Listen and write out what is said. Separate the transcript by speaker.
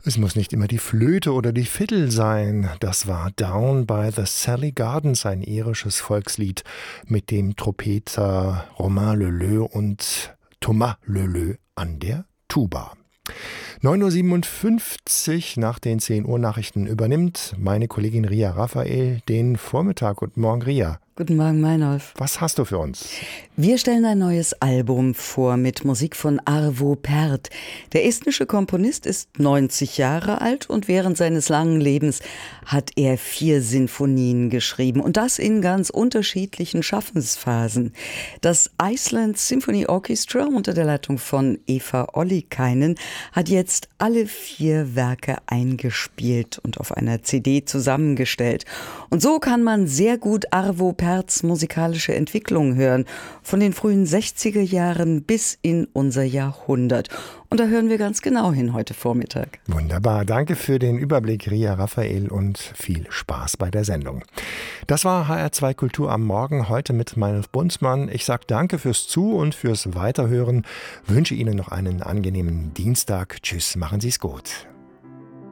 Speaker 1: Es muss nicht immer die Flöte oder die Fiddle sein. Das war Down by the Sally Gardens, ein irisches Volkslied mit dem Trompeter Romain Leleu und Thomas Leleu an der Tuba. 9:57 Uhr nach den 10 Uhr Nachrichten übernimmt meine Kollegin Ria Raphael den Vormittag. Guten Morgen, Ria.
Speaker 2: Guten Morgen, Meinolf.
Speaker 1: Was hast du für uns?
Speaker 2: Wir stellen ein neues Album vor mit Musik von Arvo Pärt. Der estnische Komponist ist 90 Jahre alt und während seines langen Lebens hat er 4 Sinfonien geschrieben und das in ganz unterschiedlichen Schaffensphasen. Das Iceland Symphony Orchestra unter der Leitung von Eva Ollikainen hat jetzt alle 4 Werke eingespielt und auf einer CD zusammengestellt. Und so kann man sehr gut Arvo Pärts musikalische Entwicklung hören, von den frühen 60er Jahren bis in unser Jahrhundert. Und da hören wir ganz genau hin heute Vormittag.
Speaker 1: Wunderbar, danke für den Überblick, Ria Raphael, und viel Spaß bei der Sendung. Das war HR2 Kultur am Morgen, heute mit Meinolf Bunzmann. Ich sage danke fürs Zu- und fürs Weiterhören, wünsche Ihnen noch einen angenehmen Dienstag. Tschüss, machen Sie es gut.